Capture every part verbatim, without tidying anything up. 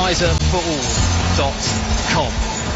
Kaiser Football dot com.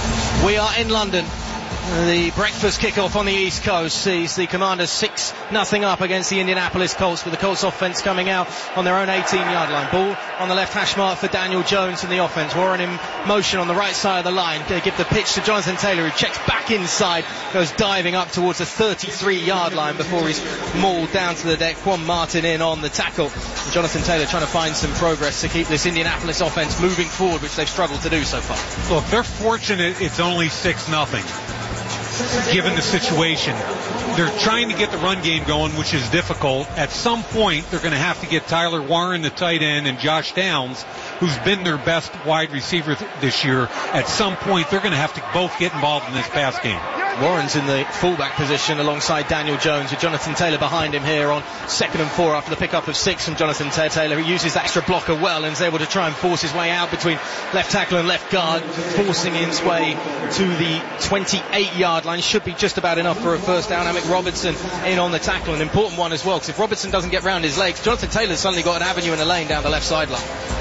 We are in London. The breakfast kickoff on the East Coast sees the Commanders six nothing up against the Indianapolis Colts, with the Colts offense coming out on their own eighteen-yard line. Ball on the left hash mark for Daniel Jones in the offense. Warren in motion on the right side of the line. They give the pitch to Jonathan Taylor, who checks back inside, goes diving up towards the thirty-three-yard line before he's mauled down to the deck. Quan Martin in on the tackle. And Jonathan Taylor trying to find some progress to keep this Indianapolis offense moving forward, which they've struggled to do so far. Look, they're fortunate it's only six nothing. Given the situation, they're trying to get the run game going, which is difficult. At some point, they're going to have to get Tyler Warren, the tight end, and Josh Downs, who's been their best wide receiver th- this year. At some point, they're going to have to both get involved in this pass game. Warren's in the fullback position alongside Daniel Jones, with Jonathan Taylor behind him here on second and four after the pickup of six from Jonathan Taylor, who uses that extra blocker well and is able to try and force his way out between left tackle and left guard, forcing his way to the twenty-eight-yard line. Should be just about enough for a first down. Amick Robertson in on the tackle, an important one as well, because if Robertson doesn't get round his legs, Jonathan Taylor's suddenly got an avenue in a lane down the left sideline.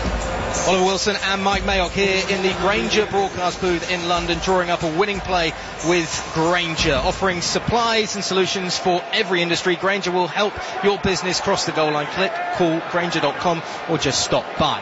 Oliver Wilson and Mike Mayock here in the Grainger broadcast booth in London, drawing up a winning play with Grainger, offering supplies and solutions for every industry. Grainger will help your business cross the goal line. Click, call Grainger dot com or just stop by.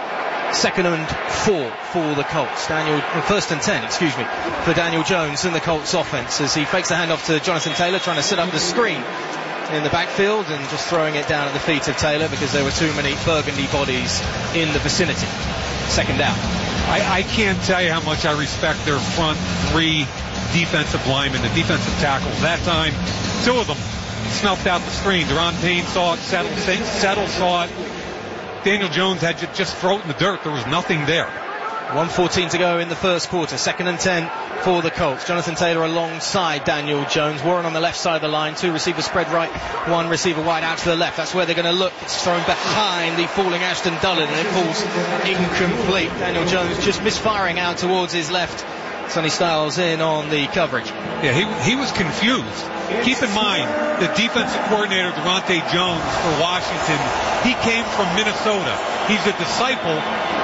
Second and four for the Colts. Daniel, first and ten, excuse me, for Daniel Jones and the Colts offense, as he fakes the handoff to Jonathan Taylor, trying to set up the screen in the backfield and just throwing it down at the feet of Taylor because there were too many burgundy bodies in the vicinity. Second down. I, I can't tell you how much I respect their front three defensive linemen, the defensive tackles. That time, two of them snuffed out the screen. Deron Payne saw it, Settle, Settle saw it. Daniel Jones had to just throw it in the dirt. There was nothing there. one fourteen to go in the first quarter. Second and ten for the Colts. Jonathan Taylor alongside Daniel Jones. Warren on the left side of the line. Two receivers spread right, one receiver wide out to the left. That's where they're going to look. It's thrown behind the falling Ashton Dullen, and it falls incomplete. Daniel Jones just misfiring out towards his left. Sonny Styles in on the coverage. Yeah, he he was confused. Keep in mind, the defensive coordinator, Durante Jones, for Washington, he came from Minnesota. He's a disciple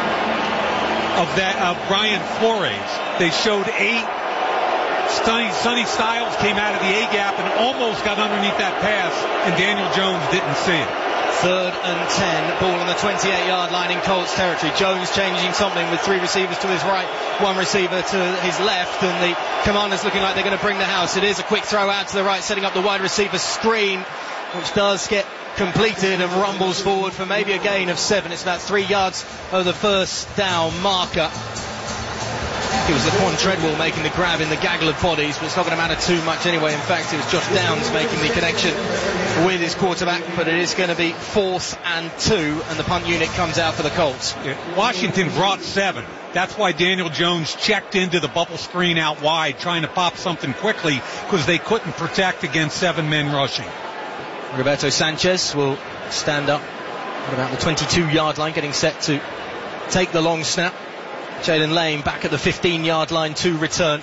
of that of Brian Flores. They showed eight. Sonny, Sonny Styles came out of the A-gap and almost got underneath that pass, and Daniel Jones didn't see it. Third and ten, ball on the twenty-eight-yard line in Colts territory. Jones changing something with three receivers to his right, one receiver to his left, and the Commanders looking like they're going to bring the house. It is a quick throw out to the right, setting up the wide receiver screen, which does get completed and rumbles forward for maybe a gain of seven. It's about three yards of the first down marker. It was Laquan Treadwell making the grab in the gaggle of bodies, but it's not going to matter too much anyway. In fact, it was Josh Downs making the connection with his quarterback, but it is going to be fourth and two, and the punt unit comes out for the Colts. Yeah, Washington brought seven. That's why Daniel Jones checked into the bubble screen out wide, trying to pop something quickly, because they couldn't protect against seven men rushing. Roberto Sanchez will stand up at about the twenty-two-yard line, getting set to take the long snap. Jalen Lane back at the fifteen-yard line to return.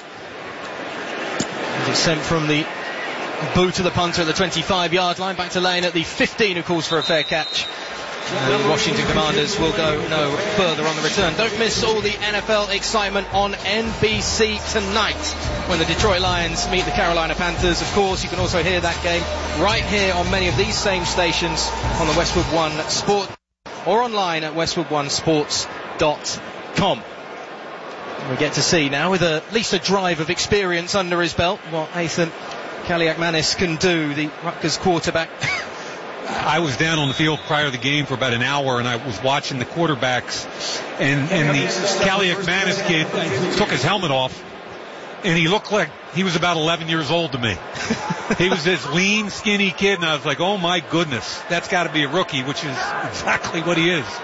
It's sent from the boot of the punter at the twenty-five-yard line back to Lane at the fifteen, who calls for a fair catch. And the Washington Commanders will go no further on the return. Don't miss all the N F L excitement on N B C tonight when the Detroit Lions meet the Carolina Panthers. Of course, you can also hear that game right here on many of these same stations on the Westwood One Sport or online at westwood one sports dot com. We get to see now, with a, at least a drive of experience under his belt, what Ethan Kaliakmanis can do, the Rutgers quarterback. I was down on the field prior to the game for about an hour, and I was watching the quarterbacks, and, and the Kaliakmanis kid took his helmet off, and he looked like he was about eleven years old to me. He was this lean, skinny kid, and I was like, oh my goodness, that's got to be a rookie, which is exactly what he is.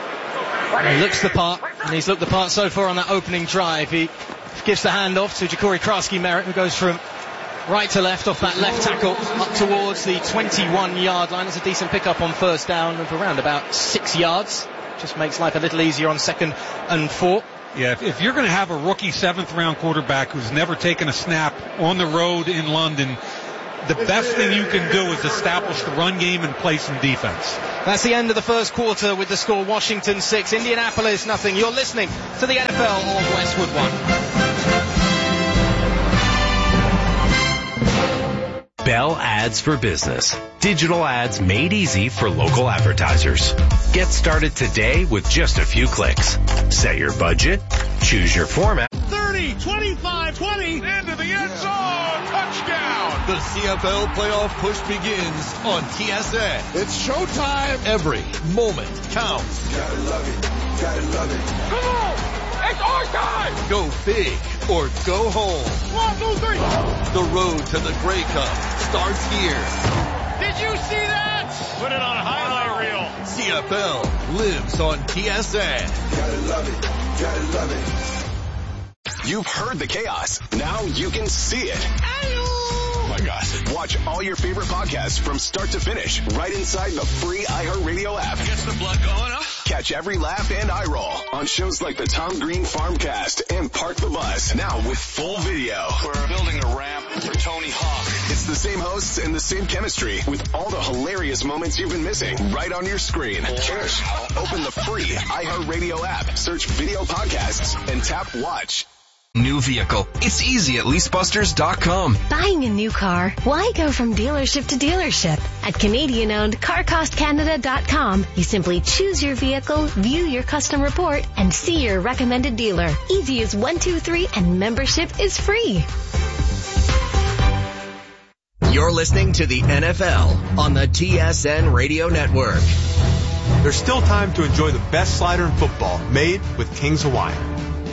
He looks the part, and he's looked the part so far on that opening drive. He gives the handoff to Ja'Cory Krasky-Merritt, who goes from right to left off that left tackle up towards the twenty-one-yard line. It's a decent pickup on first down of around about six yards. Just makes life a little easier on second and four. Yeah, if, if you're going to have a rookie seventh-round quarterback who's never taken a snap on the road in London, the best thing you can do is establish the run game and play some defense. That's the end of the first quarter with the score Washington six, Indianapolis nothing. You're listening to the N F L on Westwood One. Bell Ads for Business. Digital ads made easy for local advertisers. Get started today with just a few clicks. Set your budget, choose your format. thirty, twenty-five, twenty, into the end zone, touchdown. The C F L playoff push begins on T S N. It's showtime. Every moment counts. Gotta love it, gotta love it. Come on, it's our time. Go big or go home. One, two, three. The road to the Grey Cup starts here. Did you see that? Put it on a highlight reel. C F L lives on T S N. Gotta love it, gotta love it. You've heard the chaos. Now you can see it. Oh my gosh. Watch all your favorite podcasts from start to finish right inside the free iHeartRadio app. Gets the blood going, huh? Catch every laugh and eye roll on shows like the Tom Green Farmcast and Park the Bus. Now with full video. We're building a ramp for Tony Hawk. It's the same hosts and the same chemistry with all the hilarious moments you've been missing right on your screen. Cheers. Open the free iHeartRadio app, search video podcasts, and tap watch. New vehicle. It's easy at lease busters dot com. Buying a new car? Why go from dealership to dealership? At Canadian-owned car cost canada dot com, you simply choose your vehicle, view your custom report, and see your recommended dealer. Easy as one, two, three, and membership is free. You're listening to the N F L on the T S N Radio Network. There's still time to enjoy the best slider in football, made with King's Hawaiian.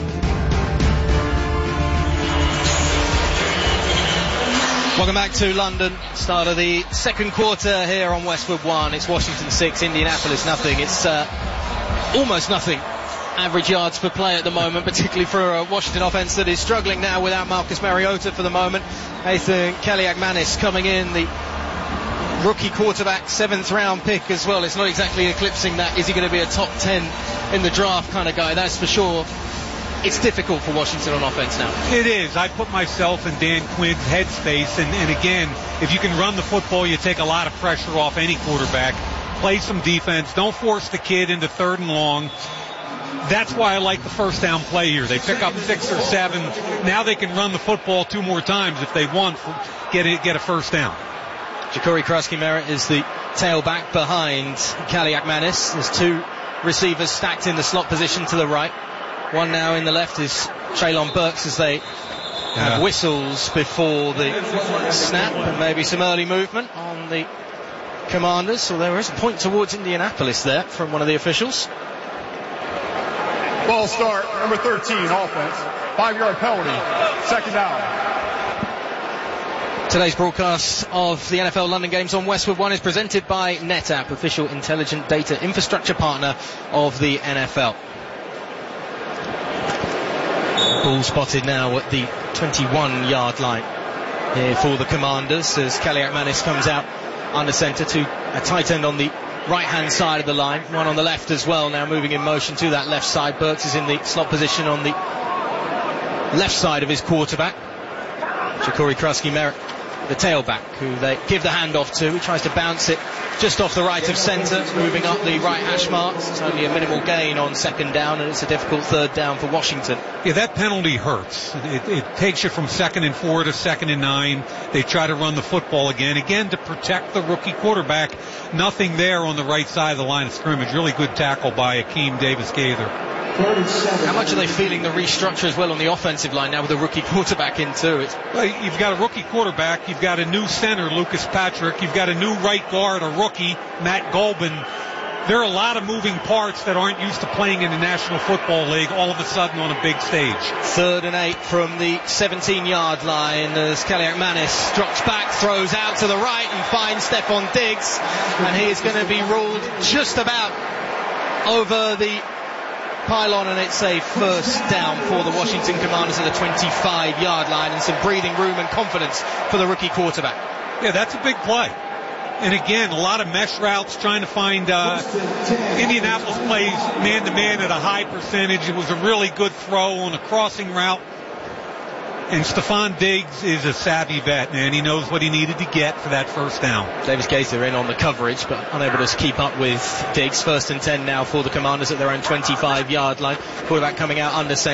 Welcome back to London. Start of the second quarter here on Westwood One. It's Washington six, Indianapolis nothing. It's uh, almost nothing average yards per play at the moment, particularly for a Washington offense that is struggling now without Marcus Mariota for the moment. Nathan Kaliakmanis coming in, the rookie quarterback, seventh round pick as well. It's not exactly eclipsing that. Is he going to be a top ten in the draft kind of guy? That's for sure. It's difficult for Washington on offense now. It is. I put myself in Dan Quinn's headspace, and, and again, if you can run the football, you take a lot of pressure off any quarterback. Play some defense. Don't force the kid into third and long. That's why I like the first down play here. They pick up six or seven. Now they can run the football two more times if they want, get it, get a first down. Ja'Cory Krusky-Merritt is the tailback behind Kaliakmanis. There's two receivers stacked in the slot position to the right. One now in the left is Treylon Burks as they have yeah. whistles before the snap, and maybe some early movement on the Commanders. So there is a point towards Indianapolis there from one of the officials. Ball start, number thirteen, offense. Five-yard penalty, second down. Today's broadcast of the N F L London games on Westwood One is presented by NetApp, official intelligent data infrastructure partner of the N F L. Ball spotted now at the twenty-one yard line here for the Commanders as Kaliakmanis comes out under centre to a tight end on the right hand side of the line, one on the left as well, now moving in motion to that left side. Burks is in the slot position on the left side of his quarterback. Ja'Cory Krusky-Merritt, the tailback, who they give the handoff to. He tries to bounce it just off the right of centre, moving up the right hash marks. It's only a minimal gain on second down, and it's a difficult third down for Washington. Yeah, that penalty hurts. It, it takes you from second and four to second and nine. They try to run the football again, again to protect the rookie quarterback. Nothing there on the right side of the line of scrimmage. Really good tackle by Akeem Davis-Gaither. How much are they feeling the restructure as well on the offensive line now with a rookie quarterback in too? It's well, you've got a rookie quarterback, you've got a new center, Lucas Patrick, you've got a new right guard, a rookie, Matt Golban. There are a lot of moving parts that aren't used to playing in the National Football League all of a sudden on a big stage. Third and eight from the seventeen yard line as Kaliakmanis drops back, throws out to the right and finds Stephon Diggs, and he is going to be ruled just about over the pylon, and it's a first down for the Washington Commanders at the twenty-five yard line, and some breathing room and confidence for the rookie quarterback. Yeah, that's a big play. And again, a lot of mesh routes trying to find uh, Indianapolis plays man-to-man at a high percentage. It was a really good throw on a crossing route. And Stephon Diggs is a savvy vet, man. He knows what he needed to get for that first down. Davis Gaither in on the coverage, but unable to keep up with Diggs. First and ten now for the Commanders at their own twenty-five yard line. Quarterback coming out under center.